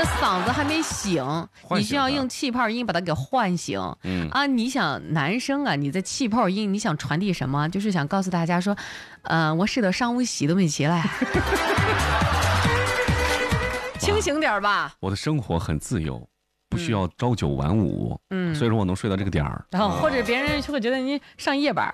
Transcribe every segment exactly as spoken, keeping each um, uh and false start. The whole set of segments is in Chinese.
嗓子还没醒，你需要用气泡音把它给唤醒。 嗯啊，你想男生啊，你在气泡音，你想传递什么？就是想告诉大家说，呃，我睡到上午洗都没起来，清醒点吧。 我的生活很自由。不需要朝九晚五，嗯，所以说我能睡到这个点儿。 然后或者别人就会觉得你上夜班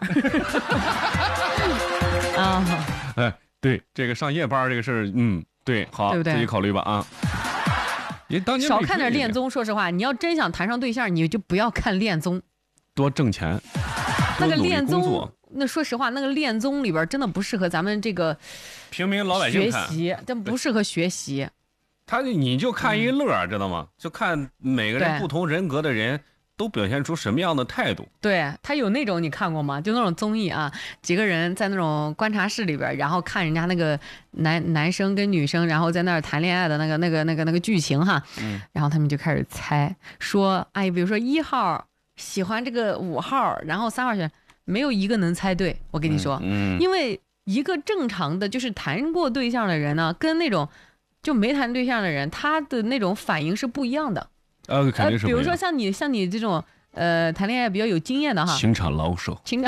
啊，哎，对，这个上夜班这个事儿，嗯，对，好， 对不对？ 自己考虑吧啊。也当年少看点恋综，说实话，你要真想谈上对象，你就不要看恋综， 多挣钱。 那个恋综，那说实话，那个恋综里边真的不适合咱们这个平民老百姓看， 学习，真不适合学习。 他你就看一乐、嗯、知道吗？就看每个人不同人格的人都表现出什么样的态度。 对，他有那种你看过吗？就那种综艺啊，几个人在那种观察室里边，然后看人家那个男男生跟女生，然后在那儿谈恋爱的那个那个那个那个剧情哈，嗯，然后他们就开始猜，说，哎，比如说一号喜欢这个五号，然后三号选，没有一个能猜对。我跟你说， 嗯，嗯因为一个正常的就是谈过对象的人呢，跟那种就没谈对象的人，他的那种反应是不一样的。 呃，肯定是不一样。 呃、比如说像你像你这种呃谈恋爱比较有经验的哈， 情场老手， 情场，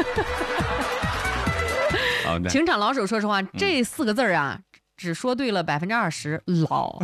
情场老手，说实话， 嗯、 这四个字啊，只说对了百分之二十，老。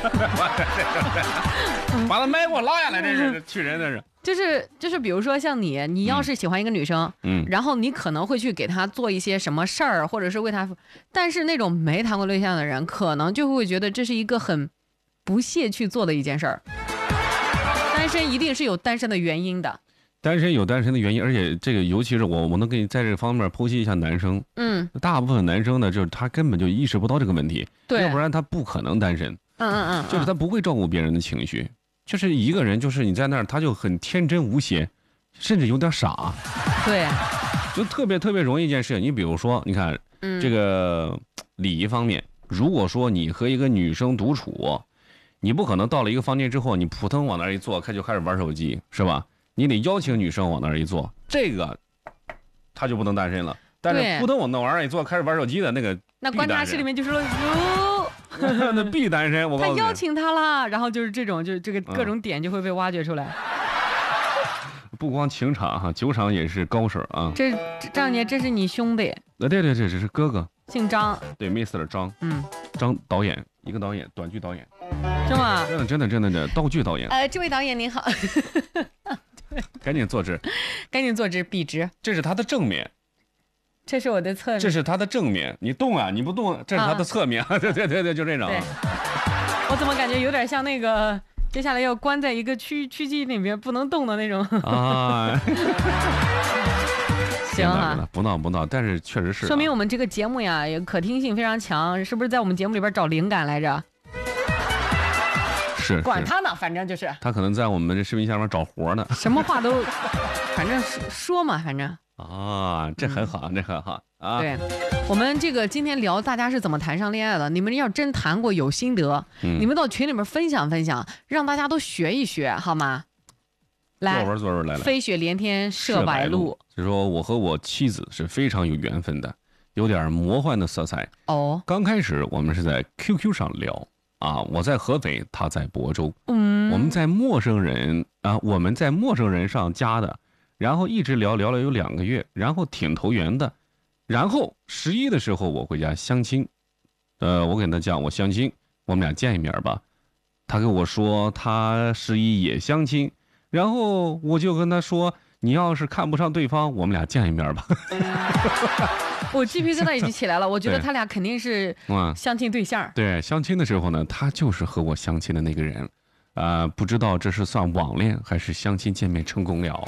把他麦给我拉下来，这是气人，这是。 就是就是，比如说像你，你要是喜欢一个女生， 嗯， 然后你可能会去给她做一些什么事儿，或者是为她，但是那种没谈过对象的人，可能就会觉得这是一个很不屑去做的一件事儿。单身一定是有单身的原因的， 单身有单身的原因，而且这个尤其是我，我能给你在这个方面剖析一下男生， 嗯， 大部分男生呢，就是他根本就意识不到这个问题， 对， 要不然他不可能单身， 嗯嗯嗯， 就是他不会照顾别人的情绪。就是一个人，就是你在那儿，他就很天真无邪，甚至有点傻。 对， 就特别特别容易一件事情。你比如说，你看，嗯、这个礼仪方面，如果说你和一个女生独处，你不可能到了一个房间之后，你扑腾往那儿一坐，开就开始玩手机，是吧？你得邀请女生往那儿一坐，这个他就不能单身了。但是扑腾往那玩意儿一坐，开始玩手机的那个， 那观察室里面就说哟。 那必单身，我告诉你， 他邀请他了，然后就是这种，就是这个各种点就会被挖掘出来。 嗯、不光情场哈，酒场也是高手啊。 这张姐，这是你兄弟？ 呃，对对对，这是哥哥， 姓张。 对 ，mister 张， 嗯， 张导演，一个导演，短剧导演， 是吗？ 真的真的真的的道具导演。 呃，这位导演您好， 赶紧坐直， 赶紧坐直，笔直。 这是他的正面。 这是我的侧面， 这是他的正面，你动啊，你不动，这是他的侧面，啊、对对对对，就这种。 我怎么感觉有点像那个接下来要关在一个区区区里面不能动的那种啊？ 行哈， 不闹不闹，但是确实是、啊， 说明我们这个节目呀，也可听性非常强，是不是在我们节目里边找灵感来着？ 是， 管他呢，反正就是他可能在我们这视频下面找活呢， 什么话都，反正说嘛，反正。 啊，这很好，嗯、这很好啊！ 对，我们这个今天聊大家是怎么谈上恋爱的。你们要真谈过有心得，嗯、你们到群里面分享分享，让大家都学一学，好吗？来， 作文作文来了。 飞雪连天射白鹿， 就说我和我妻子是非常有缘分的，有点魔幻的色彩。 哦， 刚开始我们是在 Q Q 上聊啊，我在合肥，他在亳州， 嗯， 我们在陌生人啊，我们在陌生人上加的。然后一直聊聊了有两个月，然后挺投缘的。然后十一的时候我回家相亲，呃，我跟他讲我相亲，我们俩见一面吧。他跟我说他十一也相亲，然后我就跟他说，你要是看不上对方，我们俩见一面吧。 我鸡皮疙瘩已经起来了，我觉得他俩肯定是相亲对象。 对，对相亲的时候呢，他就是和我相亲的那个人。啊、呃，不知道这是算网恋还是相亲见面成功了，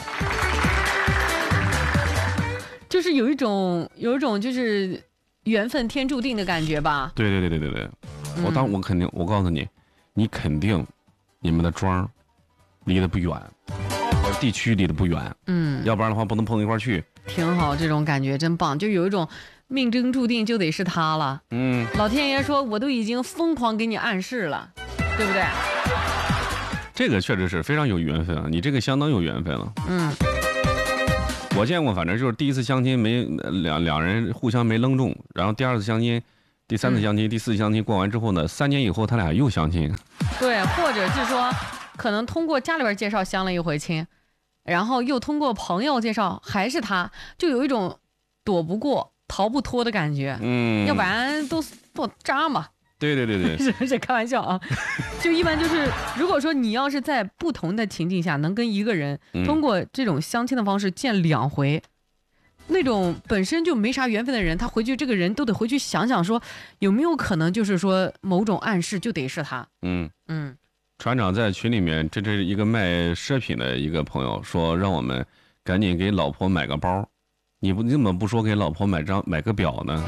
就是有一种有一种就是缘分天注定的感觉吧。 对对对对对对，嗯、我当我肯定我告诉你，你肯定你们的庄离得不远，地区离得不远， 嗯， 要不然的话不能碰到一块去。 挺好，这种感觉真棒，就有一种命中注定就得是他了。 嗯， 老天爷说我都已经疯狂给你暗示了，对不对？ 这个确实是非常有缘分啊！你这个相当有缘分了。 嗯， 我见过，反正就是第一次相亲没两两人互相没扔中，然后第二次相亲，第三次相亲，嗯、第四次相亲过完之后呢，三年以后他俩又相亲。 对，或者是说，可能通过家里边介绍相了一回亲，然后又通过朋友介绍还是他，就有一种躲不过、逃不脱的感觉。 嗯， 要不然都都渣嘛。 对对对对， 是不是开玩笑啊？就一般就是，如果说你要是在不同的情境下能跟一个人通过这种相亲的方式见两回。嗯，那种本身就没啥缘分的人，他回去这个人都得回去想想说，有没有可能就是说某种暗示就得是他。 嗯嗯， 船长在群里面，这这是一个卖奢品的一个朋友说，让我们赶紧给老婆买个包，你不你怎么不说给老婆买张买个表呢？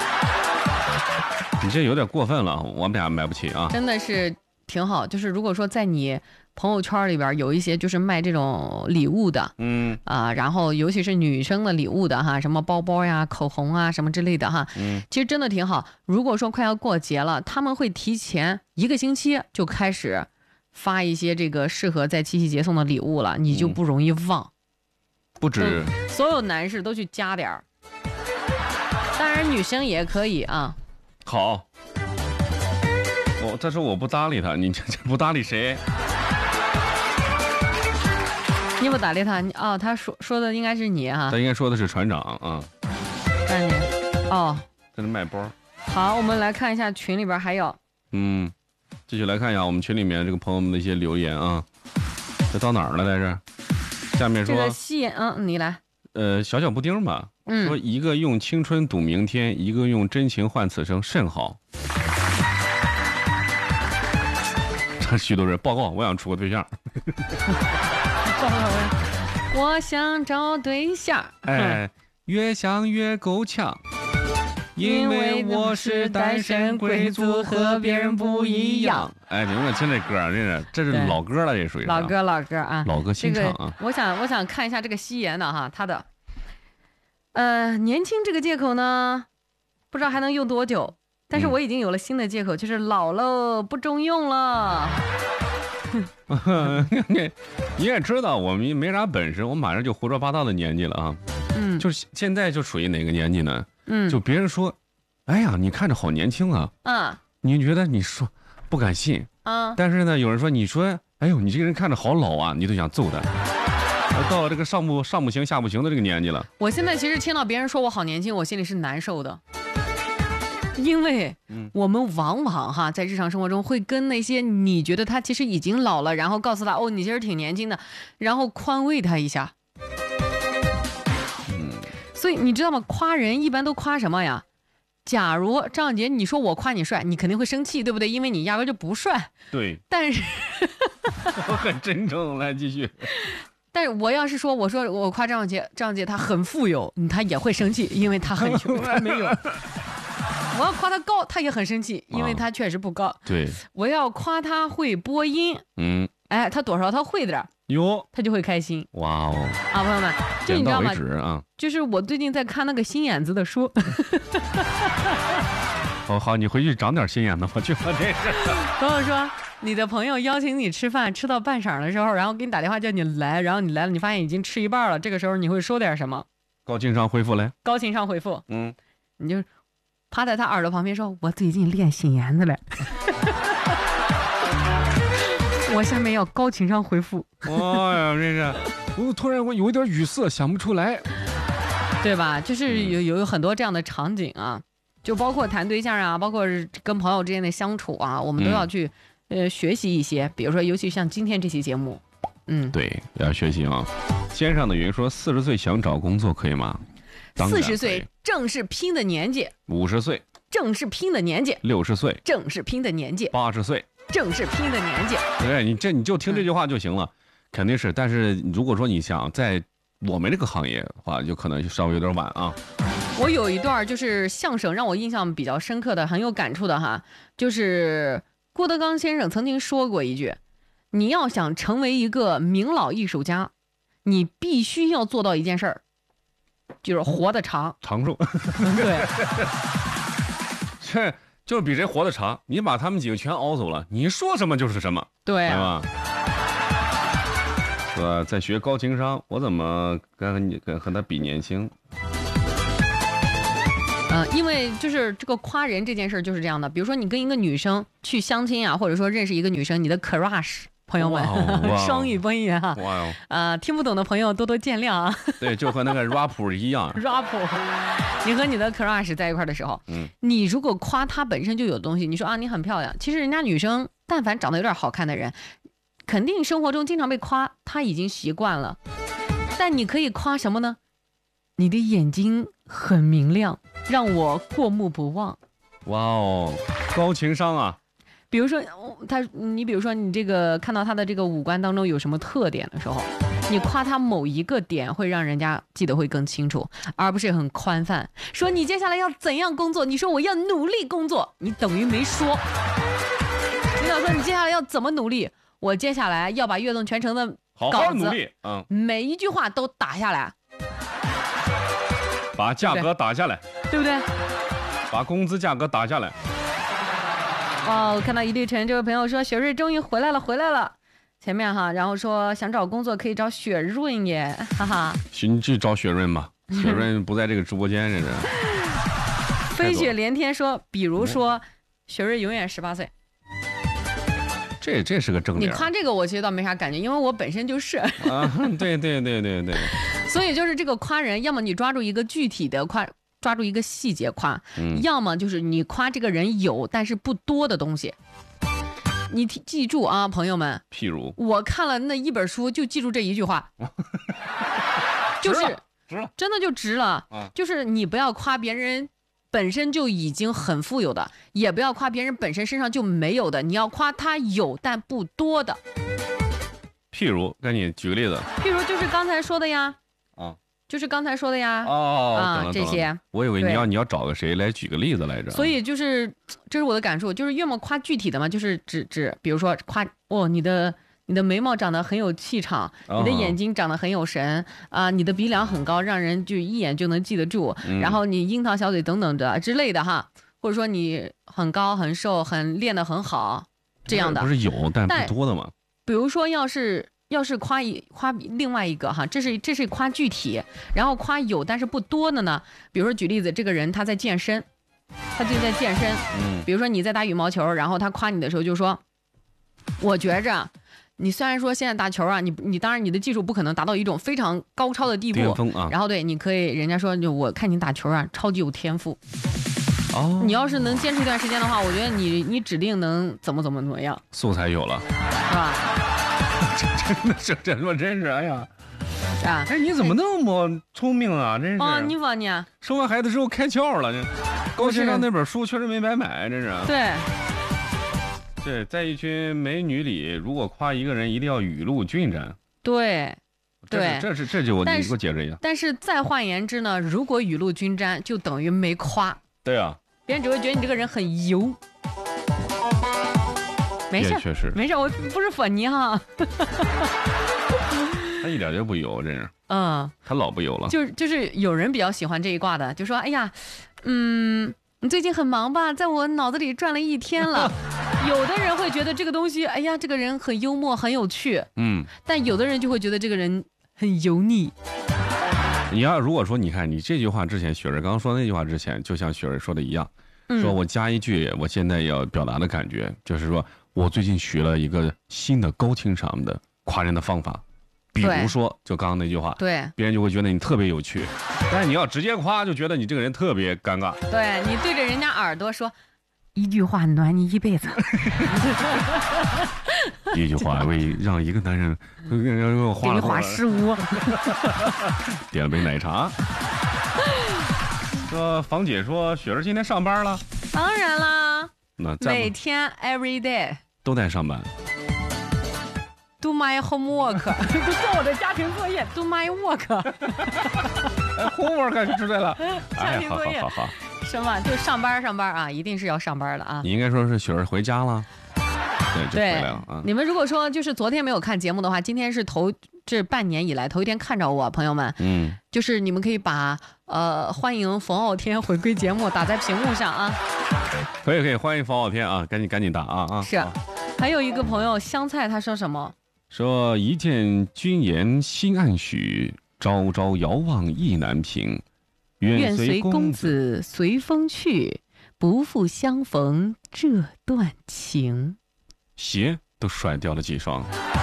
你这有点过分了，我们俩买不起啊。 真的是挺好，就是如果说在你朋友圈里边有一些就是卖这种礼物的， 嗯啊，然后尤其是女生的礼物的哈，什么包包呀、口红啊什么之类的哈， 嗯， 其实真的挺好。如果说快要过节了，他们会提前一个星期就开始发一些这个适合在七夕节送的礼物了，你就不容易忘。 嗯、不止， 所有男士都去加点儿，当然女生也可以啊。 好，我他说我不搭理他，你这这不搭理谁？ 你不搭理他，哦，他说说的应该是你哈。 他应该说的是船长啊。 看你，哦， 在那卖包。 好，我们来看一下群里边还有。 嗯，继续来看一下我们群里面这个朋友们的一些留言啊。这到哪儿了来着？下面说这个戏言，嗯，你来。 呃，小小布丁吧。 嗯， 说一个用青春赌明天，一个用真情换此生，甚好。这许多人报告，我想处个对象。 我想找对象， 哎，越想越够呛，因为我是单身贵族，和别人不一样。哎，你们听这歌，这是这是老歌了，这属于老歌老歌啊， 老歌新唱啊。 这个、我想我想看一下这个夕颜的哈，他的。呃，年轻这个借口呢，不知道还能用多久。但是我已经有了新的借口，嗯、就是老了不中用了。 你也知道，我们没啥本事，我马上就胡说八道的年纪了啊。 嗯， 就是现在就属于哪个年纪呢？ 嗯， 就别人说，哎呀，你看着好年轻啊。 嗯， 你觉得你说不敢信啊？ 但是呢，有人说你说，哎呦，你这个人看着好老啊，你都想揍他。到了这个上不上不行下不行的这个年纪了， 我现在其实听到别人说我好年轻，我心里是难受的，因为我们往往哈在日常生活中会跟那些你觉得他其实已经老了，然后告诉他哦你其实挺年轻的，然后宽慰他一下。 嗯， 所以你知道吗？夸人一般都夸什么呀？假如张小杰你说我夸你帅，你肯定会生气，对不对？因为你压根就不帅。 对。 但是我很真诚，来继续。 但是我要是说，我说我夸张小杰，张小杰他很富有，他也会生气，因为他很穷，他没有。我要夸他高，他也很生气，因为他确实不高。 啊、对。 我要夸他会播音， 嗯， 哎，他多少他会点哟， 他就会开心。 哇哦！ 啊，朋友们，就你知道吗？ 啊， 就是我最近在看那个心眼子的书。 哦，好，你回去长点心眼子吧，就说这事。 朋友说，你的朋友邀请你吃饭，吃到半晌的时候，然后给你打电话叫你来，然后你来了，你发现已经吃一半了，这个时候你会说点什么？ 高情商回复来。 高情商回复， 嗯， 你就趴在他耳朵旁边说：“我最近练心眼子了。”我下面要高情商回复。 哎呀，这是，我突然我有一点语塞，想不出来， 对吧？就是有有很多这样的场景啊。就包括谈对象啊，包括跟朋友之间的相处啊，我们都要去、嗯、呃学习一些。比如说，尤其像今天这期节目，嗯， 对，要学习啊。先上的云说，四十岁想找工作可以吗？ 四十岁正是拼的年纪。 五十岁正是拼的年纪。 六十岁正是拼的年纪。 八十岁正是拼的年纪。 对，你这你就听这句话就行了，嗯、肯定是。但是如果说你想在我们这个行业的话，就可能稍微有点晚啊。 我有一段就是相声让我印象比较深刻的，很有感触的哈，就是郭德纲先生曾经说过一句：你要想成为一个名老艺术家，你必须要做到一件事儿，就是活得长长寿。 对， 这就是比谁活得长，你把他们几个全熬走了，你说什么就是什么， 对、啊， 对吧？说在学高情商，我怎么跟你跟和他比年轻？ 嗯，因为就是这个夸人这件事就是这样的。比如说你跟一个女生去相亲啊，或者说认识一个女生，你的 crush。朋友们，双语播音员哈，哇哦，呃，听不懂的朋友多多见谅啊。 对，就和那个 rap 一样。 rap， 你和你的 crush 在一块的时候，嗯，你如果夸她本身就有东西，你说啊你很漂亮，其实人家女生但凡长得有点好看的人，肯定生活中经常被夸，她已经习惯了。但你可以夸什么呢？你的眼睛很明亮，让我过目不忘。 哇哦，高情商啊！ 比如说他，你比如说你这个看到他的这个五官当中有什么特点的时候，你夸他某一个点，会让人家记得会更清楚，而不是很宽泛。说你接下来要怎样工作，你说我要努力工作，你等于没说。领导说你接下来要怎么努力，我接下来要把悦动全程的稿子好好努力，嗯， 每一句话都打下来， 把价格打下来， 对不对？ 把工资价格打下来。 哇，我看到一粒尘这位朋友说雪瑞终于回来了，回来了。前面哈，然后说想找工作可以找雪润耶，哈哈。 你去找雪润吧，雪润不在这个直播间，这是。 飞雪连天说，比如说，雪瑞永远十八岁。 这这是个正点。 你夸这个我其实倒没啥感觉，因为我本身就是。 啊，对对对对对。 所以就是这个夸人，要么你抓住一个具体的夸。抓住一个细节夸，嗯、要么就是你夸这个人有但是不多的东西。你记住啊，朋友们。 譬如我看了那一本书，就记住这一句话，就是值了， 真的就值了。啊、就是你不要夸别人本身就已经很富有的，也不要夸别人本身身上就没有的，你要夸他有但不多的。 譬如，给你举个例子。 譬如就是刚才说的呀。 啊。 就是刚才说的呀， 哦， 啊， 等了这些， 我以为你要你要找个谁来举个例子来着。 所以就是，这是我的感受，就是要么夸具体的嘛，就是指指，比如说夸哦，你的你的眉毛长得很有气场， 哦、 你的眼睛长得很有神啊、呃，你的鼻梁很高，让人就一眼就能记得住，嗯、然后你樱桃小嘴等等的之类的哈，或者说你很高很瘦，很练得很好，这样的不是有但不多的吗？ 比如说要是。要是夸一夸另外一个哈，这是这是夸具体，然后夸有但是不多的呢。比如说举例子，这个人他在健身，他就在健身。嗯，比如说你在打羽毛球，然后他夸你的时候就说，我觉着你虽然说现在打球啊，你你当然你的技术不可能达到一种非常高超的地步， 啊、 然后对，你可以人家说就我看你打球啊，超级有天赋。哦，你要是能坚持一段时间的话，我觉得你你指定能怎么怎么怎么样。 素材有了， 是吧？ 真的是，真的真是，哎呀， 啊， 哎，你怎么那么聪明啊？真是。 哦，你说你生完孩子之后开窍了，这高情商那本书确实没白买，真是。 对。 对，在一群美女里，如果夸一个人，一定要雨露均沾。 对。对， 这是这就我你给我解释一下。 但是再换言之呢，如果雨露均沾，就等于没夸。 对啊。 别人只会觉得你这个人很油。没事， 确实没事，我不是粉泥哈。 他一点就不油，真是。 嗯， 他老不油了。 就就是有人比较喜欢这一挂的，就说：“哎呀，嗯，你最近很忙吧？在我脑子里转了一天了。”有的人会觉得这个东西，哎呀，这个人很幽默，很有趣。嗯。但有的人就会觉得这个人很油腻。 你要如果说，你看你这句话之前，雪儿刚刚说那句话之前，就像雪儿说的一样，嗯、说我加一句，我现在要表达的感觉，就是说。我最近学了一个新的高情商的夸人的方法，比如说就刚刚那句话， 对， 别人就会觉得你特别有趣，但是你要直接夸，就觉得你这个人特别尴尬。 对，你对着人家耳朵说一句话暖你一辈子， 一句话为让一个男人给我画了画十五， 点了杯奶茶。说房姐说雪儿今天上班了， 当然啦， 那每天 every day。 都在上班 ，do my homework， 做我的家庭作业 ，do my work，homework 就出来了， 家庭作业， 哎、好好好好， 什么就上班上班啊，一定是要上班的啊。 你应该说是雪儿回家了，对，就回来了啊。 你们如果说就是昨天没有看节目的话，今天是头这半年以来头一天看着我，朋友们，嗯，就是你们可以把呃欢迎冯傲天回归节目打在屏幕上啊。 可以可以，欢迎冯傲天啊，赶紧赶紧打啊啊！ 是，还有一个朋友香菜，他说什么？ 说一见君颜心暗许，朝朝遥望意难平。 愿随公子随风去，不负相逢这段情。 鞋都甩掉了几双。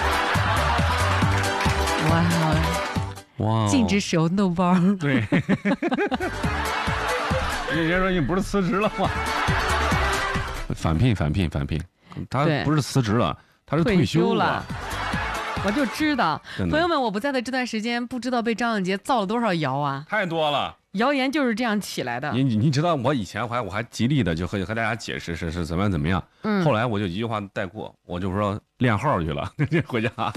哇哇！ 禁止使用豆包。 对。人家说你不是辞职了吗？返聘返聘返聘，他不是辞职了，他是退休了。 我就知道，朋友们，我不在的这段时间，不知道被张永杰造了多少谣啊！ 太多了， 谣言就是这样起来的。 你你你知道，我以前还我还极力的就和和大家解释是是怎么样怎么样，嗯，后来我就一句话带过，我就说练号去了，回家。啊，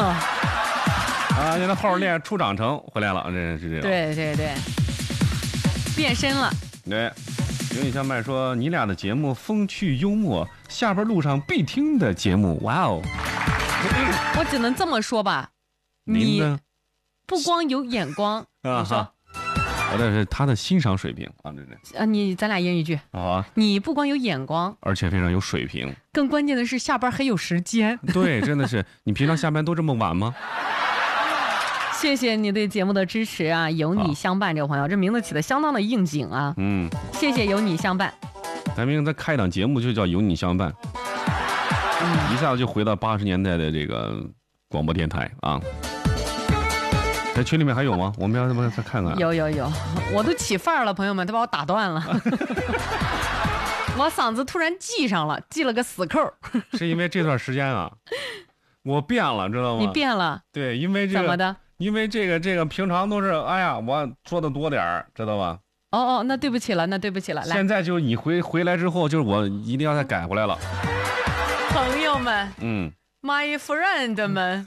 现在号练出长成回来了，这是这样。 对对对，变身了。 对，有你相伴说你俩的节目风趣幽默，下班路上必听的节目。哇哦！ 我只能这么说吧，你不光有眼光，你说， 我这是他的欣赏水平啊，这是啊，你咱俩一人一句啊， 你不光有眼光， 而且非常有水平， 更关键的是下班还有时间。 对，真的是，你平常下班都这么晚吗？ 谢谢你对节目的支持啊！有你相伴这个朋友，这名字起的相当的应景啊。嗯，谢谢有你相伴。 咱明天再开一档节目就叫有你相伴。一下子就回到八十年代的这个广播电台啊！在群里面还有吗？我们要不要再看看？ 有有有，我都起范儿了，朋友们，他把我打断了，我嗓子突然系上了，系了个死扣。 是因为这段时间啊，我变了，知道吗？ 你变了？ 对，因为这个怎么的？ 因为这个这个平常都是哎呀，我说的多点儿，知道吧？ 哦哦，那对不起了，那对不起了。 现在就是你回回来之后，就是我一定要再改回来了。 朋友们， 嗯 ，my friend 们，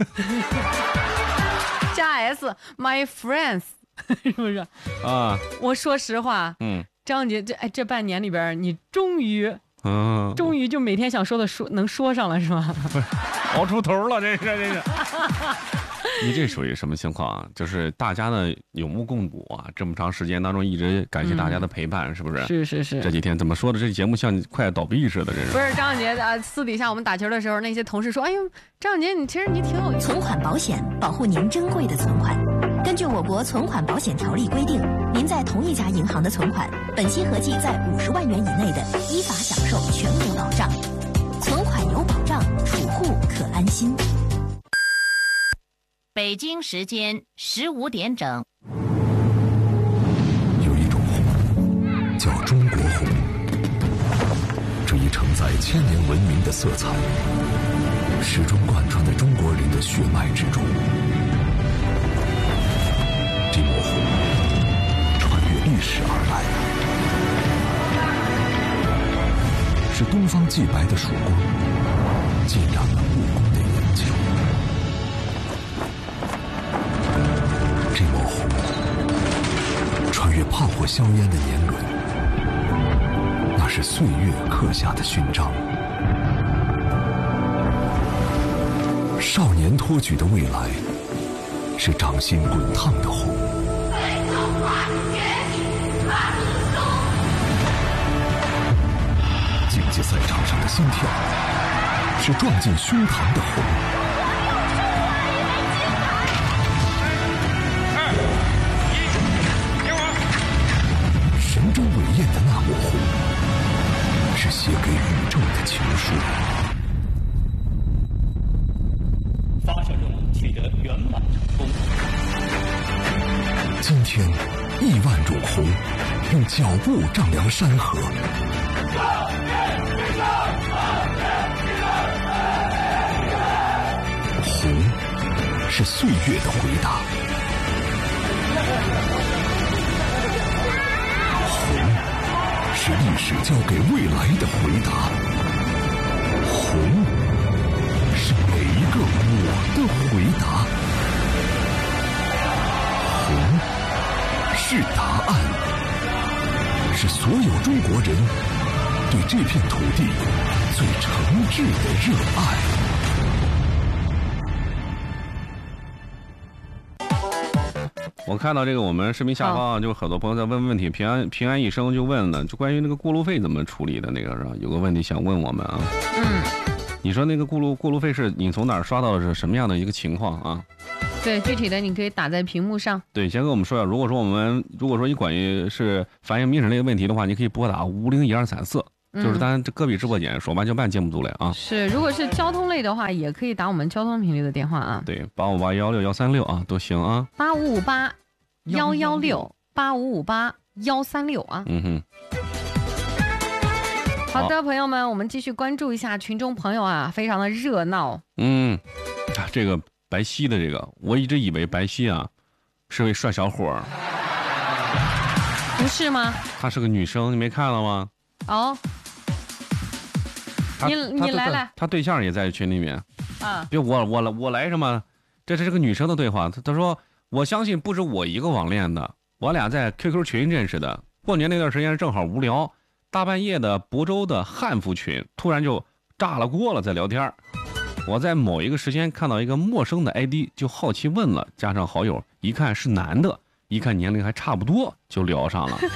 加 s my friends， 是不是？ 啊， 我说实话，嗯，张杰这哎这半年里边，你终于，嗯，终于就每天想说的说能说上了是吧？ 熬出头了，这是这是。你这属于什么情况啊？就是大家呢有目共睹啊，这么长时间当中一直感谢大家的陪伴，嗯、是不是？ 是是是。 这几天怎么说的？这节目像快要倒闭似的，这是。 不是张永杰啊，私底下我们打球的时候，那些同事说：“哎呦，张永杰，你其实你挺有存款保险，保护您珍贵的存款。根据我国存款保险条例规定，您在同一家银行的存款，本期合计在五十万元以内的，依法享受全额保障。存款有保障，储户可安心。” 北京时间十五点整。 有一种红叫中国红，这一承载千年文明的色彩，始终贯穿在中国人的血脉之中。这抹红穿越历史而来，是东方既白的曙光，浸染了故宫的眼球。这抹红穿越炮火硝烟的年轮，那是岁月刻下的勋章。少年托举的未来，是掌心滚烫的红。竞技赛场上的心跳，是撞进胸膛的红。神州伟业的那抹红，是写给宇宙的情书。 发射任务取得圆满成功。 今天，亿万种红用脚步丈量山河。红是岁月的回答。是历史交给未来的回答。红是每一个我的回答。红是答案，是所有中国人对这片土地最诚挚的热爱。 我看到这个我们视频下方啊，就很多朋友在问问题，平安平安一生就问了，就关于那个过路费怎么处理的那个是吧？有个问题想问我们啊。嗯。你说那个过路过路费是你从哪儿刷到的是什么样的一个情况啊？ 对，具体的你可以打在屏幕上。 对，先跟我们说一下，如果说我们如果说你关于是反映民生类的问题的话，你可以拨打五零一二三四，就是咱这隔壁直播间说办就办节目组来啊。 是，如果是交通类的话，也可以打我们交通频率的电话啊。 对，八五八幺六幺三六啊，都行啊。 八五五八幺幺六八五五八幺三六啊。 嗯哼。 好的，朋友们，我们继续关注一下群众朋友啊，非常的热闹。 嗯，啊，这个白皙的这个，我一直以为白皙啊是位帅小伙儿， 不是吗？ 她是个女生，你没看了吗？ 哦， 她你你来来， 她对象也在群里面啊。 别我我我来什么？这是个女生的对话，她她说我相信不止我一个网恋的，我俩在 Q Q 群认识的，过年那段时间正好无聊。大半夜的亳州的汉服群突然就炸了锅了，在聊天。我在某一个时间看到一个陌生的 I D， 就好奇问了，加上好友，一看是男的，一看年龄还差不多，就聊上了。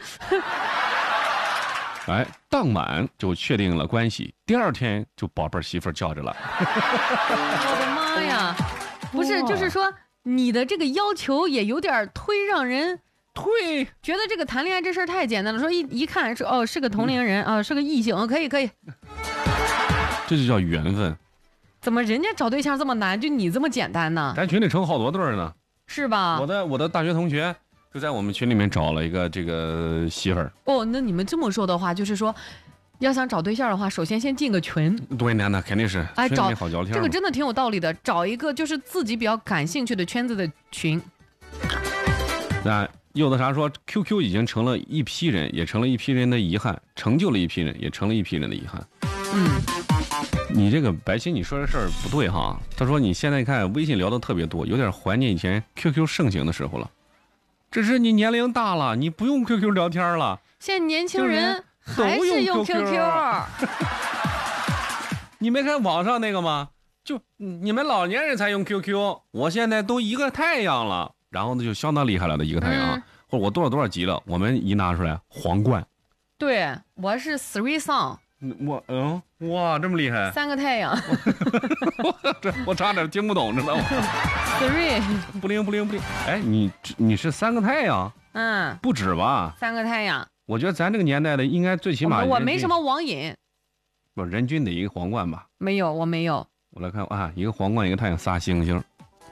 哎，当晚就确定了关系，第二天就宝贝儿媳妇儿叫着了。 我的妈呀！不是，就是说你的这个要求也有点忒让人。 对， 觉得这个谈恋爱这事儿太简单了，说一一看是哦是个同龄人啊、嗯，是个异性，可以可以， 这就叫缘分。 怎么人家找对象这么难，就你这么简单呢？ 咱群里成好多对儿呢， 是吧？ 我的我的大学同学就在我们群里面找了一个这个媳妇儿。 哦，那你们这么说的话，就是说，要想找对象的话，首先先进个群。 对，那那肯定是， 哎，找好聊天。 这个真的挺有道理的，找一个就是自己比较感兴趣的圈子的群。 那。有的啥说 Q Q 已经成了一批人，也成了一批人的遗憾，成就了一批人，也成了一批人的遗憾。 嗯， 你这个白鑫，你说这事儿不对哈。他说你现在看微信聊的特别多，有点怀念以前 Q Q 盛行的时候了。这是你年龄大了，你不用 Q Q 聊天了。 现在年轻人还是用 Q Q。 你没看网上那个吗？就你们老年人才用 Q Q， 我现在都一个太阳了。然后呢，就相当厉害了的一个太阳，嗯、或者我多少多少级了，我们一拿出来皇冠。 对，我是 three sun。 我嗯哇，这么厉害！ 三个太阳。 这我差点听不懂，知道吗 ？three。 不灵不灵不灵！哎，你你是三个太阳？ 嗯， 不止吧？ 三个太阳。 我觉得咱这个年代的应该最起码我没什么网瘾。 不，人均得一个皇冠吧？ 没有，我没有。 我来看啊，一个皇冠，一个太阳，仨星星。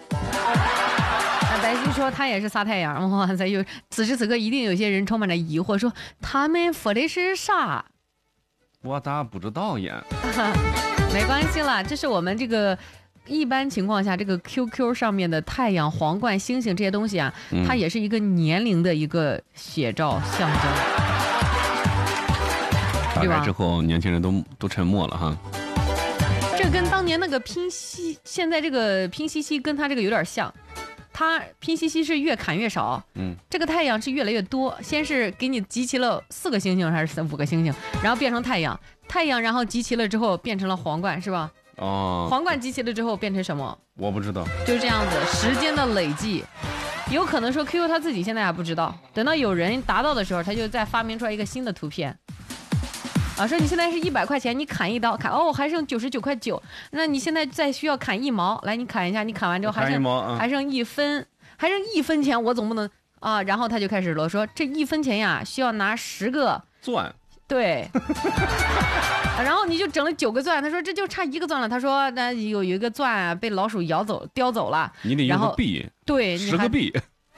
白鑫说他也是仨太阳，哇塞！有此时此刻一定有些人充满着疑惑，说他们说的是啥？ 我咋不知道呀？ 没关系啦，这是我们这个一般情况下这个 Q Q 上面的太阳、皇冠、星星这些东西啊，嗯、它也是一个年龄的一个写照象征。 大概之后，年轻人都都沉默了哈。 这跟当年那个拼夕，现在这个拼夕夕跟他这个有点像。它拼夕夕是越砍越少，嗯，这个太阳是越来越多。先是给你集齐了四个星星还是五个星星，然后变成太阳，太阳然后集齐了之后变成了皇冠，是吧？ 哦， 皇冠集齐了之后变成什么？ 我不知道， 就是这样子，时间的累计，有可能说 Q Q 他自己现在还不知道，等到有人达到的时候，他就再发明出来一个新的图片。啊，说你现在是一百块钱，你砍一刀，砍哦还剩九十九块九，那你现在再需要砍一毛，来你砍一下，你砍完之后还剩、 啊、 还剩一分，还剩一分钱，我总不能啊，然后他就开始了，说这一分钱呀需要拿十个钻， 对，然后你就整了九个钻，他说这就差一个钻了，他说那有有一个钻、啊、被老鼠咬走叼走了， 你得用个币， 对， 十个币，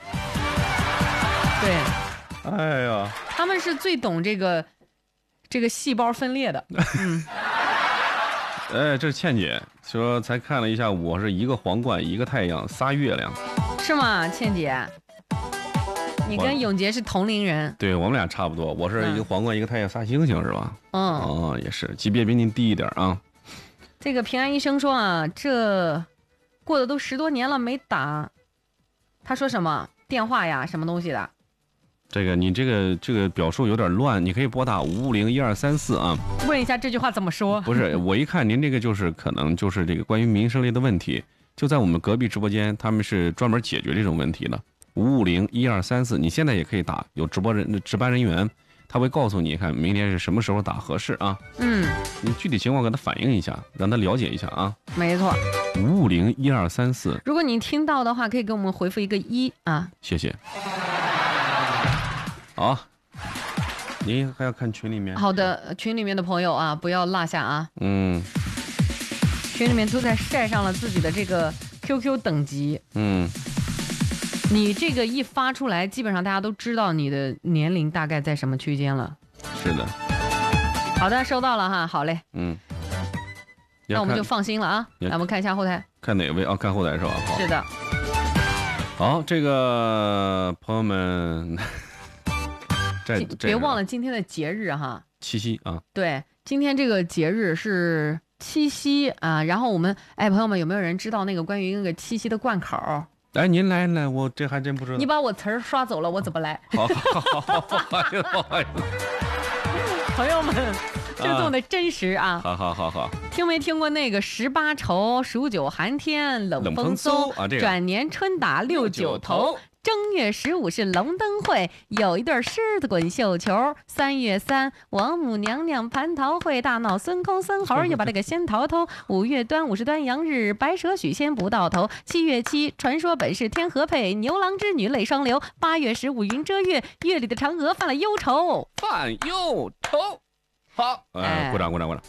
对， 哎呀， 他们是最懂这个。这个细胞分裂的，嗯， 哎，这是倩姐说才看了一下，我是一个皇冠，一个太阳，仨月亮， 是吗？倩姐，你跟永杰是同龄人， 对我们俩差不多，我是一个皇冠，嗯、一个太阳，仨星星是吧？ 嗯， 哦，也是，级别比您低一点啊。 这个平安医生说啊，这过的都十多年了没打，他说什么电话呀，什么东西的？ 这个你这个这个表述有点乱，你可以拨打五五零一二三四啊。 问一下这句话怎么说？ 不是，我一看您这个就是可能就是这个关于民生类的问题，就在我们隔壁直播间，他们是专门解决这种问题的。五五零一二三四，你现在也可以打，有直播人值班人员，他会告诉你，看明天是什么时候打合适啊。 嗯， 你具体情况给他反映一下，让他了解一下啊。 没错。 五五零一二三四， 如果你听到的话，可以给我们回复一个一啊。 谢谢。好，您还要看群里面？ 好的，群里面的朋友啊，不要落下啊。 嗯。 群里面都在晒上了自己的这个 Q Q 等级。 嗯。 你这个一发出来，基本上大家都知道你的年龄大概在什么区间了。 是的。 好的，收到了哈，好嘞。 嗯。 那我们就放心了啊。来，我们看一下后台。 看哪位啊？看后台是吧？好。 是的。 好，这个朋友们，这别忘了今天的节日哈。 七夕啊。 对，今天这个节日是七夕啊。然后我们，哎，朋友们，有没有人知道那个关于那个七夕的贯口？ 哎，您来来，我这还真不知道。 你把我词儿刷走了，我怎么来？ 好，好，好，不好意思，不好意思。 朋友们，这是这么的真实啊！ 好好好好。 听没听过那个十八愁、数九寒天、冷风嗖啊？这个转年春打六九头。正月十五是龙灯会，有一对狮子滚绣球。三月三，王母娘娘蟠桃会，大闹孙公孙猴又把这个仙桃偷。五月端午是端阳日，白蛇许仙不到头。七月七，传说本是天河配，牛郎织女泪双流。八月十五云遮月，月里的嫦娥犯了忧愁， 犯忧愁。好，哎，鼓掌鼓掌鼓掌。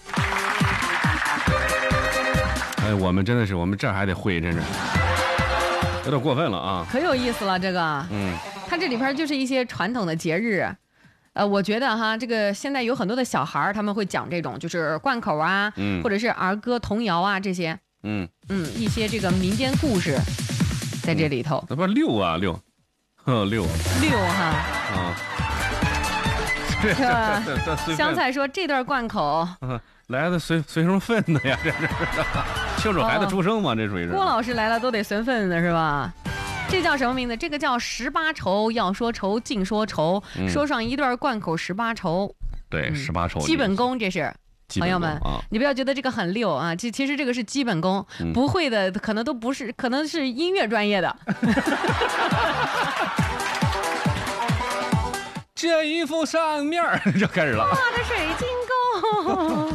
哎，我们真的是，我们这还得会，真是。有点过分了啊！ 可有意思了，这个， 嗯， 它这里边就是一些传统的节日，呃，我觉得哈，这个现在有很多的小孩他们会讲这种就是贯口啊， 嗯， 或者是儿歌、童谣啊这些， 嗯嗯，一些这个民间故事在这里头。 那、嗯、不是六啊六，呵六六哈啊， 这这这香菜说这段贯口。 嗯来的随随什么份的呀？这是庆祝孩子出生嘛？哦、这属于是。 郭老师来了都得随份的是吧？这叫什么名字？这个叫十八愁。要说愁，尽说愁，嗯、说上一段贯口十八愁。 对，十八愁、嗯。 基本功这是。朋友们、啊，你不要觉得这个很溜啊！其其实这个是基本功，嗯、不会的可能都不是，可能是音乐专业的。 这一幅扇面就开始了。 画的水晶宫。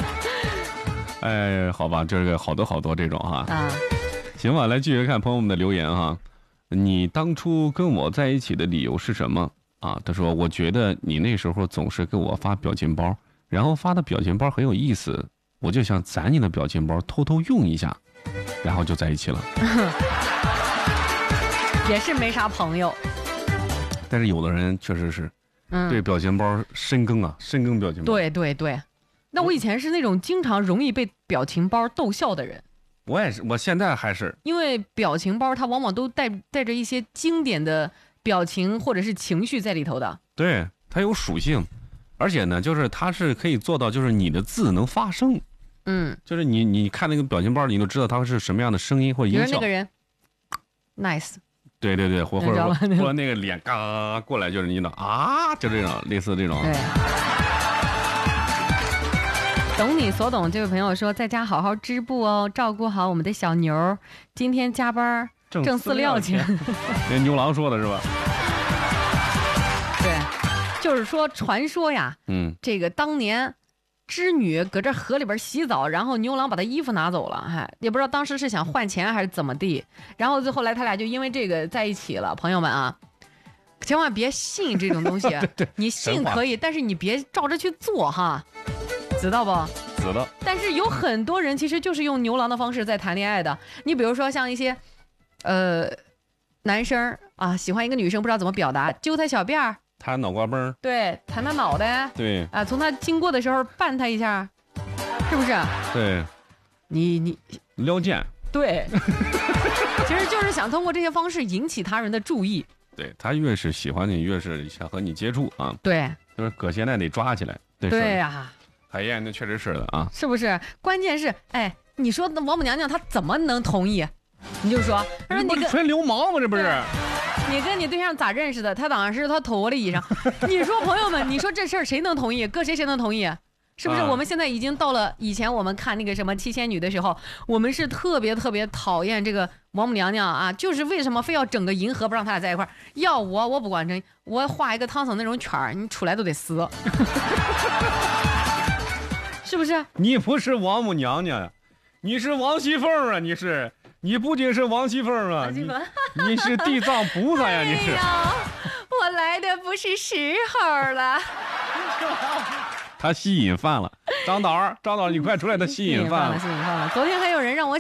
哎，好吧，这个好多好多这种哈。 啊， 行吧，来继续看朋友们的留言哈。你当初跟我在一起的理由是什么啊？他说，我觉得你那时候总是给我发表情包，然后发的表情包很有意思，我就想攒你的表情包偷偷用一下，然后就在一起了。 也是没啥朋友。 但是有的人确实是对表情包深耕啊，深耕表情包。 对对对。那我以前是那种经常容易被表情包逗笑的人。 我也是，我现在还是。 因为表情包它往往都带带着一些经典的表情或者是情绪在里头的。 对，它有属性，而且呢，就是它是可以做到，就是你的字能发声。 嗯， 就是你你看那个表情包，你都知道它是什么样的声音或者音效。 比如那个人 ，nice。 对对对，或或者或者那个脸嘎嘎嘎过来，就是你知道啊，就这种类似这种。 对。懂你所懂，这位朋友说，在家好好织布哦，照顾好我们的小牛，今天加班挣饲料钱。 那牛郎说的是吧？ 对，就是说传说呀， 嗯， 这个当年织女搁这河里边洗澡，然后牛郎把她衣服拿走了，还也不知道当时是想换钱还是怎么地，然后最后来他俩就因为这个在一起了。朋友们啊，千万别信这种东西， 对对， 你信可以，但是你别照着去做哈。知道不？ 知道。 但是有很多人其实就是用牛郎的方式在谈恋爱的。你比如说像一些，呃，男生啊，喜欢一个女生不知道怎么表达，揪她小辫儿， 弹脑瓜崩， 对，弹她脑袋， 对， 啊，从她经过的时候绊她一下，是不是？ 对， 你你撩剑， 对，其实就是想通过这些方式引起他人的注意。 对，他越是喜欢你，越是想和你接触啊。 对， 就是搁现在得抓起来。 对呀、啊。 海燕，那确实是的啊， 是不是？关键是，哎，你说王母娘娘她怎么能同意？你就说，她说你跟纯流氓吗？这不是？ 你跟你对象咋认识的？他当然是他偷我的衣裳。你说朋友们，你说这事儿谁能同意？搁谁谁能同意？是不是？我们现在已经到了以前我们看那个什么七仙女的时候，我们是特别特别讨厌这个王母娘娘啊，就是为什么非要整个银河不让他俩在一块儿？要我我不管真，我画一个唐僧那种圈儿，你出来都得撕。是不是？ 你不是王母娘娘呀， 你是王熙凤啊！你是，你不仅是王熙凤啊，你你是地藏菩萨呀！你是。 哎我来的不是时候了。 他吸引犯了，张导儿，张导儿，你快出来！他吸引犯了， 吸引犯了，吸引犯了。昨天还有人让我